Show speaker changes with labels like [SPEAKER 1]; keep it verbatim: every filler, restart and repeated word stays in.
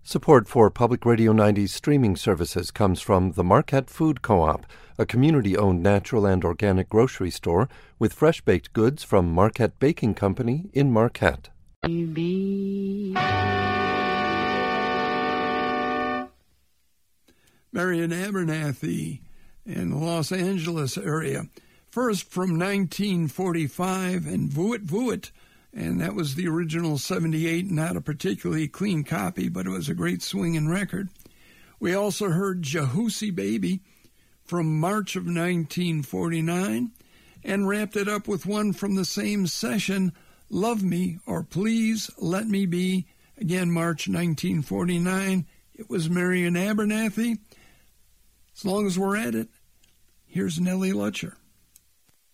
[SPEAKER 1] Support for Public Radio ninety's streaming services comes from the Marquette Food Co-op, a community-owned natural and organic grocery store with fresh-baked goods from Marquette Baking Company in Marquette.
[SPEAKER 2] Marian Abernathy in the Los Angeles area. First from nineteen forty-five and Vuit Vuit, and that was the original seventy-eight, not a particularly clean copy, but it was a great swinging record. We also heard Jahoosie Baby from March of nineteen forty-nine, and wrapped it up with one from the same session, Love Me or Please Let Me Be, again March nineteen forty-nine. It was Marian Abernathy. As long as we're at it, here's Nellie Lutcher.